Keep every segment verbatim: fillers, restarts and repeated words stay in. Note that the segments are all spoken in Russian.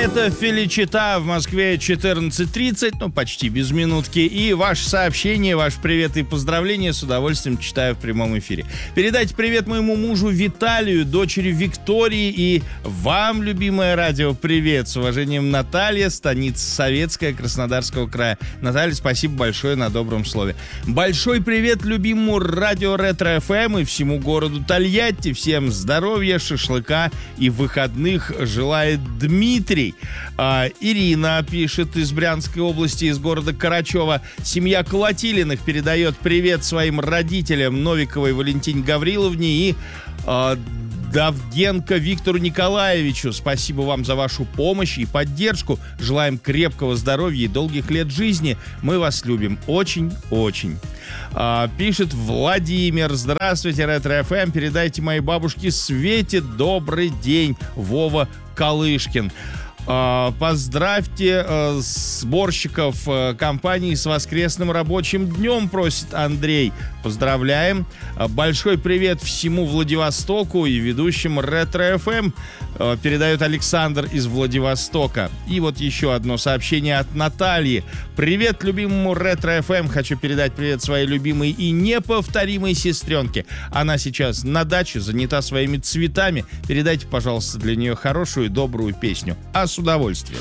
Это Феличита, в Москве четырнадцать тридцать, ну почти без минутки. И ваше сообщение, ваш привет и поздравления с удовольствием читаю в прямом эфире. Передайте привет моему мужу Виталию, дочери Виктории и вам, любимое радио, привет. С уважением, Наталья, станица Советская, Краснодарского края. Наталья, спасибо большое на добром слове. Большой привет любимому радио Ретро эф эм и всему городу Тольятти. Всем здоровья, шашлыка и выходных желает Дмитрий. А, Ирина пишет из Брянской области, из города Карачева. Семья Колотилиных передает привет своим родителям Новиковой Валентине Гавриловне и а, Давденко Виктору Николаевичу. Спасибо вам за вашу помощь и поддержку. Желаем крепкого здоровья и долгих лет жизни. Мы вас любим очень-очень. А, пишет Владимир. Здравствуйте, Ретро эф эм. Передайте моей бабушке Свете добрый день. Вова Калышкин. Uh, поздравьте uh, сборщиков uh, компании с воскресным рабочим днем, просит Андрей. Поздравляем. Uh, большой привет всему Владивостоку и ведущим Ретро эф эм, uh, передает Александр из Владивостока. И вот еще одно сообщение от Натальи. Привет любимому Ретро эф эм. Хочу передать привет своей любимой и неповторимой сестренке. Она сейчас на даче, занята своими цветами. Передайте, пожалуйста, для нее хорошую и добрую песню. А с удовольствием.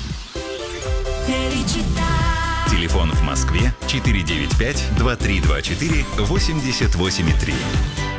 Телефон в Москве четыре девять пять два три два четыре восемьдесят восемь три.